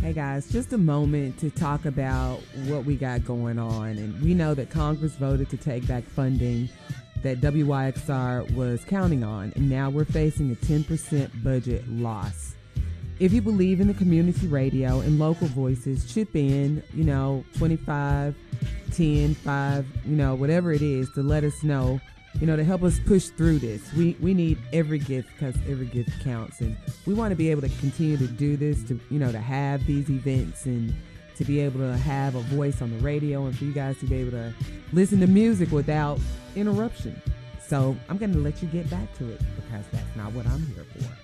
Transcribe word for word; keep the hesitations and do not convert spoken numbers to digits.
Hey guys, just a moment to talk about what we got going on. And we know that Congress voted to take back funding that W Y X R was counting on, and now we're facing a ten percent budget loss. If you believe in the community radio and local voices, chip in, you know, twenty-five, ten, five, you know, whatever it is, to let us know, you know, to help us push through this. We we need every gift, because every gift counts, and we want to be able to continue to do this, to, you know, to have these events and to be able to have a voice on the radio, and for you guys to be able to listen to music without interruption. So I'm going to let you get back to it, because that's not what I'm here for.